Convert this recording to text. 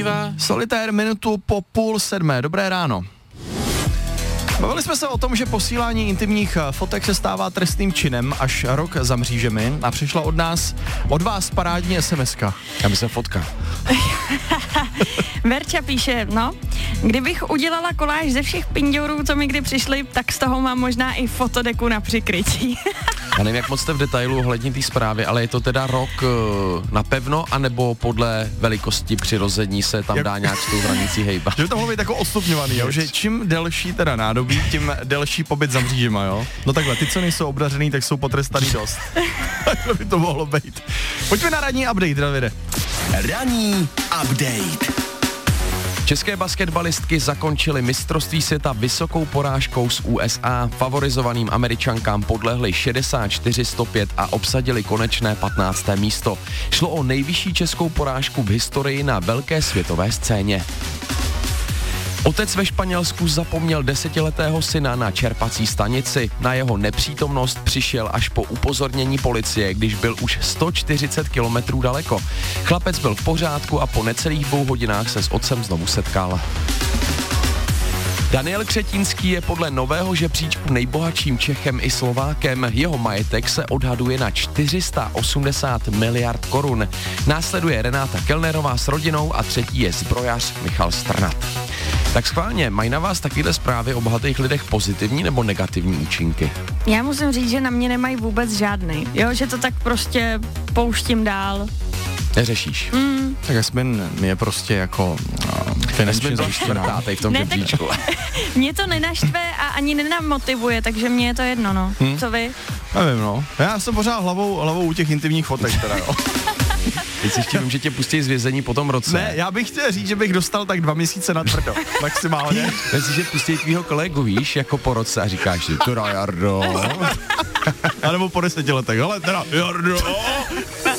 Solitér minutu po 6:30. Dobré ráno. Bavili jsme se o tom, že posílání intimních fotek se stává trestným činem až rok za mřížemi a přišla od vás parádní SMS-ka. Já myslím fotka. Verča píše, kdybych udělala koláž ze všech pinďorů, co mi kdy přišli, tak z toho mám možná i fotodeku na přikrytí. Já nevím, jak moc jste v detailu ohledně té zprávy, ale je to teda rok napevno, anebo podle velikosti přirození se tam dá nějak s tou hranicí hejbat? Že by to mohlo být jako odstupňovaný, jo? Že čím delší teda nádobí, tím delší pobyt za mřížima, jo? No takhle, ty, co nejsou obdařený, tak jsou potrestaný dost. Takhle by to mohlo být. Pojďme na ranní update, Davide. Ranní update. České basketbalistky zakončily mistrovství světa vysokou porážkou z USA. Favorizovaným Američankám podlehly 64-105 a obsadili konečné 15. místo. Šlo o nejvyšší českou porážku v historii na velké světové scéně. Otec ve Španělsku zapomněl 10letého syna na čerpací stanici. Na jeho nepřítomnost přišel až po upozornění policie, když byl už 140 kilometrů daleko. Chlapec byl v pořádku a po necelých 2 hodinách se s otcem znovu setkal. Daniel Křetínský je podle nového žebříčku nejbohatším Čechem i Slovákem. Jeho majetek se odhaduje na 480 miliard korun. Následuje Renáta Kellnerová s rodinou a třetí je zbrojař Michal Strnad. Tak schválně, mají na vás takovéhle zprávy o bohatých lidech pozitivní nebo negativní účinky? Já musím říct, že na mě nemají vůbec žádný. Jo, že to tak prostě pouštím dál. Neřešíš. Tak Jasmin je prostě jako finančně zajištěná tady v tom žebříčku. Mě to nenaštve a ani nenamotivuje, takže mně je to jedno, Co vy? Nevím, Já jsem pořád hlavou u těch intimních fotek teda, jo. Teď si ještě vím, že tě pustí z vězení po tom roce. Ne, já bych chtěl říct, že bych dostal tak 2 měsíce na tvrdo, maximálně. Myslím, že pustí tvýho kolegu, víš, jako po roce a říkáš si, teda Jardo. A nebo po 10 letech, ale teda Jardo.